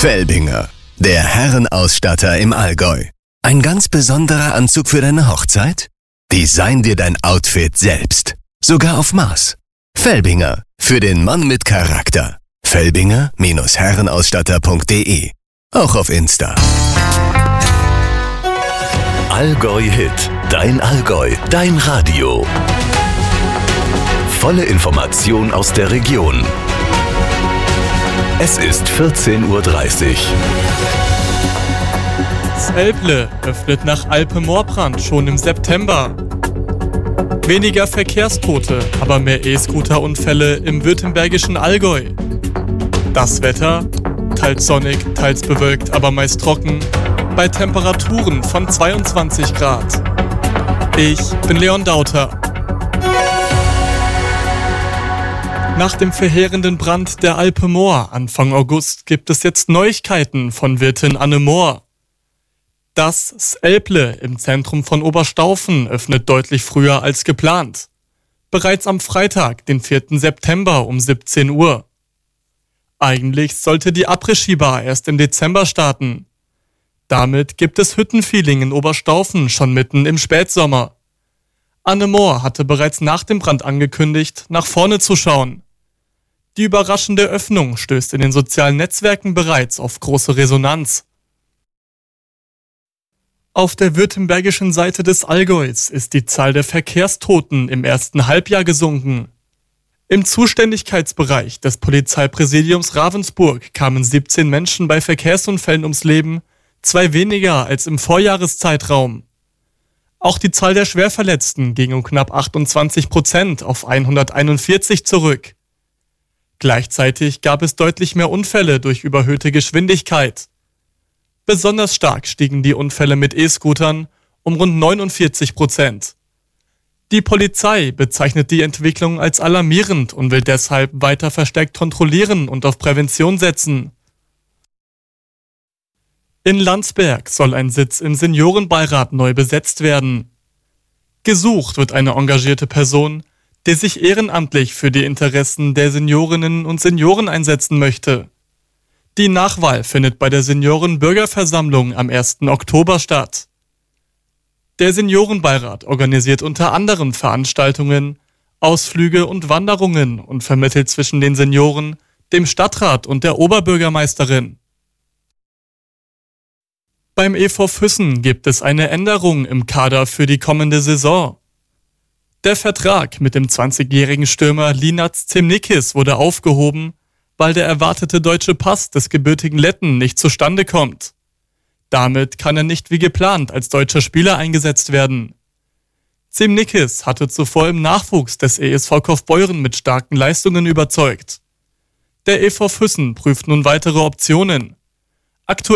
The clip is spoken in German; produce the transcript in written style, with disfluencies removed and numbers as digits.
Felbinger, der Herrenausstatter im Allgäu. Ein ganz besonderer Anzug für deine Hochzeit? Design dir dein Outfit selbst. Sogar auf Maß. Felbinger, für den Mann mit Charakter. Felbinger-Herrenausstatter.de. Auch auf Insta. Allgäu Hit. Dein Allgäu. Dein Radio. Volle Information aus der Region. Es ist 14:30 Uhr. S'Elple öffnet nach Alpe-Moorbrand schon im September. Weniger Verkehrstote, aber mehr E-Scooter-Unfälle im württembergischen Allgäu. Das Wetter, teils sonnig, teils bewölkt, aber meist trocken, bei Temperaturen von 22 Grad. Ich bin Leon Dauter. Nach dem verheerenden Brand der Alpe Moor Anfang August gibt es jetzt Neuigkeiten von Wirtin Anne Mohr. Das S'Elple im Zentrum von Oberstaufen öffnet deutlich früher als geplant. Bereits am Freitag, den 4. September um 17 Uhr. Eigentlich sollte die Après-Ski-Bar erst im Dezember starten. Damit gibt es Hüttenfeeling in Oberstaufen schon mitten im Spätsommer. Anne Mohr hatte bereits nach dem Brand angekündigt, nach vorne zu schauen. Die überraschende Öffnung stößt in den sozialen Netzwerken bereits auf große Resonanz. Auf der württembergischen Seite des Allgäus ist die Zahl der Verkehrstoten im ersten Halbjahr gesunken. Im Zuständigkeitsbereich des Polizeipräsidiums Ravensburg kamen 17 Menschen bei Verkehrsunfällen ums Leben, 2 weniger als im Vorjahreszeitraum. Auch die Zahl der Schwerverletzten ging um knapp 28% auf 141 zurück. Gleichzeitig gab es deutlich mehr Unfälle durch überhöhte Geschwindigkeit. Besonders stark stiegen die Unfälle mit E-Scootern um rund 49%. Die Polizei bezeichnet die Entwicklung als alarmierend und will deshalb weiter verstärkt kontrollieren und auf Prävention setzen. In Landsberg soll ein Sitz im Seniorenbeirat neu besetzt werden. Gesucht wird eine engagierte Person, die sich ehrenamtlich für die Interessen der Seniorinnen und Senioren einsetzen möchte. Die Nachwahl findet bei der Seniorenbürgerversammlung am 1. Oktober statt. Der Seniorenbeirat organisiert unter anderem Veranstaltungen, Ausflüge und Wanderungen und vermittelt zwischen den Senioren, dem Stadtrat und der Oberbürgermeisterin. Beim EV Füssen gibt es eine Änderung im Kader für die kommende Saison. Der Vertrag mit dem 20-jährigen Stürmer Linaz Zemnikis wurde aufgehoben, weil der erwartete deutsche Pass des gebürtigen Letten nicht zustande kommt. Damit kann er nicht wie geplant als deutscher Spieler eingesetzt werden. Zemnikis hatte zuvor im Nachwuchs des ESV Kaufbeuren mit starken Leistungen überzeugt. Der EV Füssen prüft nun weitere Optionen. Aktuell